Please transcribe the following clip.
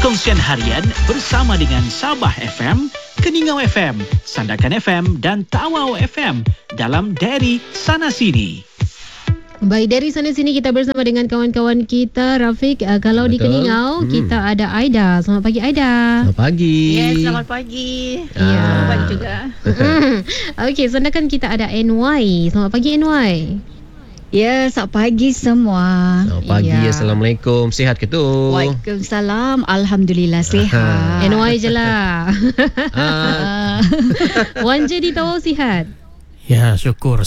Perkongsian harian bersama dengan Sabah FM, Keningau FM, Sandakan FM dan Tawau FM dalam Dari Sana Sini. Baik, dari sana sini kita bersama dengan kawan-kawan kita. Rafiq, kalau di Keningau kita ada Aida. Selamat pagi, Aida. Selamat pagi. Yes, selamat pagi. Ya. Selamat pagi juga. Okey, Sandakan kita ada NY. Selamat pagi, NY. Ya, selamat pagi semua. Selamat pagi. Ya. Assalamualaikum. Sihat ke tu? Waalaikumsalam. Alhamdulillah sihat. NY je lah. Ah, Wanja di Tawau sihat? Ya, syukur.